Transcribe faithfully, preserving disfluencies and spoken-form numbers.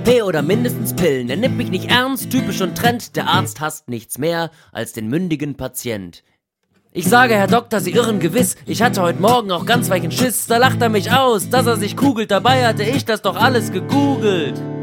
Therapie oder mindestens Pillen. Er nimmt mich nicht ernst, typisch und Trend. Der Arzt hasst nichts mehr als den mündigen Patient. Ich sage, Herr Doktor, Sie irren gewiss. Ich hatte heute Morgen auch ganz weichen Schiss. Da lacht er mich aus, dass er sich kugelt. Dabei hatte ich das doch alles gegoogelt.